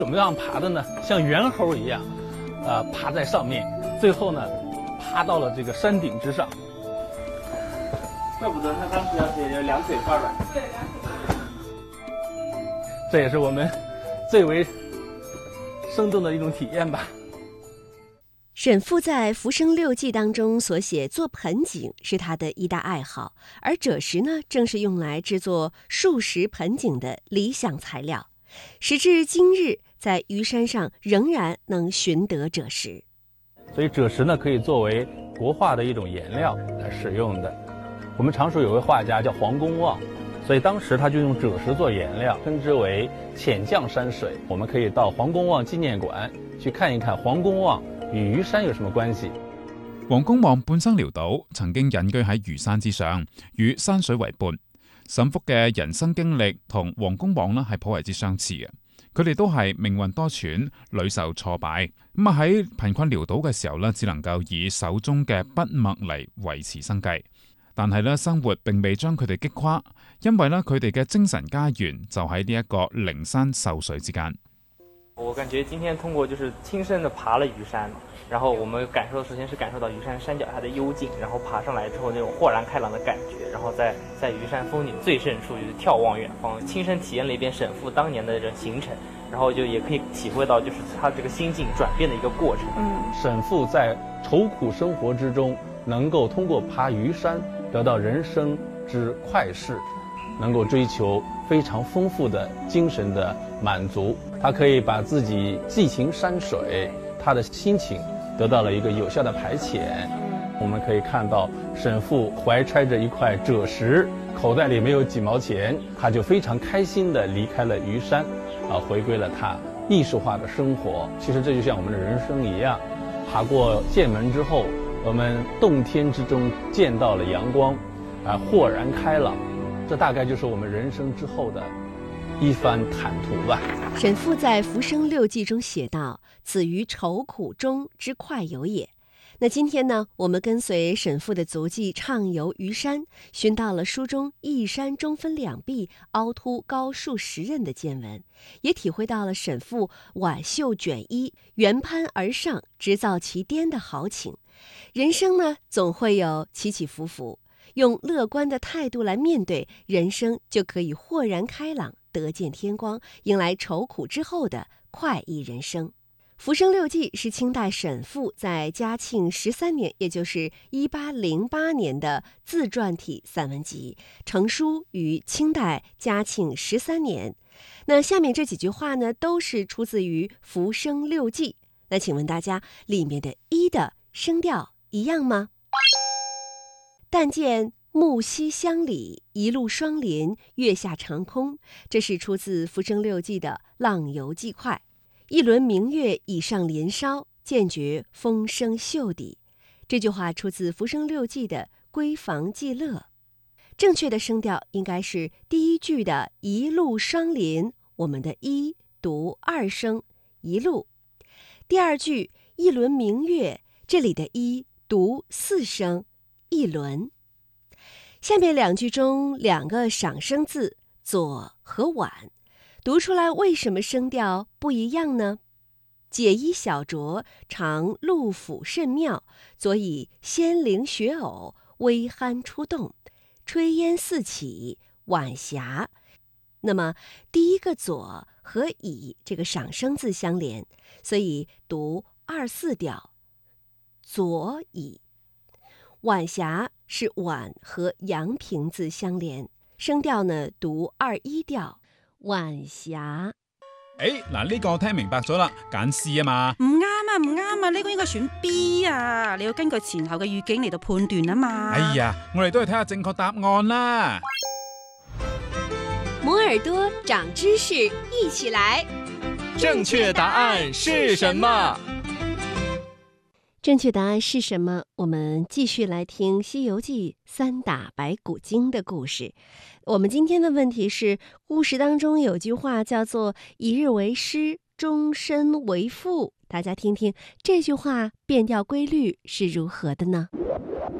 怎么样爬的呢？像猿猴一样，爬在上面，最后呢，爬到了这个山顶之上。 怪不得他当时要写两腿发软。对，两腿发软。 这也是我们最为生动的一种体验吧。 沈复在《浮生六记》当中所写做盆景是他的一大爱好，而赭石呢，正是用来制作数十盆景的理想材料。时至今日，在虞山上仍然能寻得赭石。 所以赭石呢，可以作为国画的一种颜料来使用的。我们常说有位画家叫黄公望，所以当时他就用赭石做颜料，称之为浅绛山水。我们可以到黄公望纪念馆去看一看黄公望與虞山有什麼關係？ 黃公望半生潦倒，曾經隱居喺虞山之上，與山水為伴。沈復嘅人生經歷同黃公望呢係頗為之相似嘅，佢哋都係命運多舛，屢受挫敗。喺貧困潦倒嘅時候呢，只能夠以手中嘅筆墨嚟維持生計。但係呢，生活並未將佢哋擊垮，因為呢，佢哋嘅精神家園就喺呢一個靈山秀水之間。 我感觉今天通过就是亲身的爬了虞山，然后我们首先是感受到虞山山脚下的幽静，然后爬上来之后那种豁然开朗的感觉，然后在虞山风景最胜处就是眺望远方，亲身体验了一遍沈复当年的这行程，然后就也可以体会到就是他这个心境转变的一个过程。 沈复在愁苦生活之中，能够通过爬虞山得到人生之快事，能够追求非常丰富的精神的满足。他可以把自己寄情山水，他的心情得到了一个有效的排遣。我们可以看到沈复怀揣着一块赭石，口袋里没有几毛钱，他就非常开心地离开了虞山，回归了他艺术化的生活。其实这就像我们的人生一样，爬过剑门之后，我们洞天之中见到了阳光，豁然开朗。这大概就是我们人生之后的一番坦途吧。 沈复在《浮生六记》中写道：“此于愁苦中之快游也。”那今天呢，我们跟随沈复的足迹畅游虞山，寻到了书中一山中分两壁，凹凸高数10仞的见闻，也体会到了沈复挽袖卷衣，圆攀而上，直造其巅的豪情。人生呢，总会有起起伏伏，用乐观的态度来面对人生，就可以豁然开朗，得见天光，迎来愁苦之后的快意人生。《浮生六记》是清代沈复在嘉庆13年，也就是1808年的自传体散文集，成书于清代嘉庆13年。那下面这几句话呢，都是出自于《浮生六记》。那请问大家，里面的一的声调一样吗？但见木溪乡里，一路霜林，月下长空，这是出自《浮生六记》的浪游记快。一轮明月已上林梢，渐觉风生袖底。这句话出自《浮生六记》的闺房记乐。正确的声调应该是第一句的一路霜林，我们的一读2声一路。第二句一轮明月，这里的一读4声一轮。下面两句中2个赏声字左和晚，读出来为什么声调不一样呢？解衣小酌，常陆府甚妙，左以仙灵雪偶，微酣出动，炊烟四起，晚霞。那么第一个左和以这个赏声字相连，所以读2、4调，左以。晚霞是晚和阳平字相连，声调呢读2、1调，晚霞。 嗱，呢個我聽明白咗啦，揀 C 啊嘛。 唔啱啊，呢個應該選 B 啊，你要根據前後嘅語境嚟到判斷啊嘛。 哎呀，我哋都係睇下正確答案啦。 摩耳朵長知識，一起來。 正確答案是什麼？ 正確答案是什麼？我們繼續來聽《西遊記》3打白骨精的故事。我們今天的問題是，故事當中有句話叫做“一日為師，終身為父”。大家聽聽這句話變調規律是如何的呢？